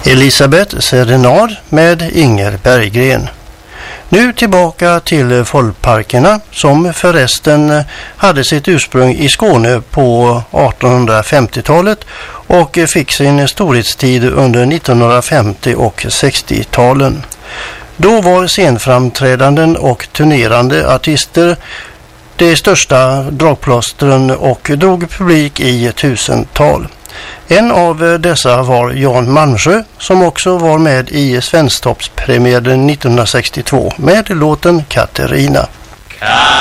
Elisabeth Serenad med Inger Berggren. Nu tillbaka till folkparkerna som förresten hade sitt ursprung i Skåne på 1850-talet och fick sin storhetstid under 1950- och 60-talen. Då var scenframträdanden och turnerande artister de största dragplåstren och drog publik i tusental. En av dessa var Jan Malmsjö som också var med i Svensktoppspremiären 1962 med låten Katarina.